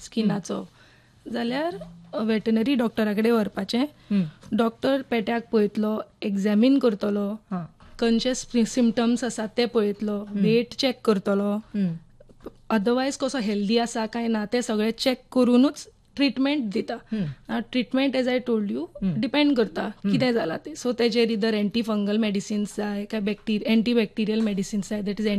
स्किनाचो जाल्यार वेटनरी डॉक्टरा कडेन व्हरपाचें. डॉक्टर पेट्याक पळयतलो, एग्जामीन करतलो, खंयचे सिमटम्स आसात ते पळयतलो, वेट चॅक करतलो, अदरवायज कसो हेल्दी आसा काय ना ते सगळें चॅक करूनच ट्रिटमेंट दिता. Treatment age I told you depend करता कितें जालां तें. सो तेजेर इधर एंटी फंगल मेडिसिन्स जाय काय एंटी बॅक्टेरियल मेडिसिन्स जाय, दॅट इज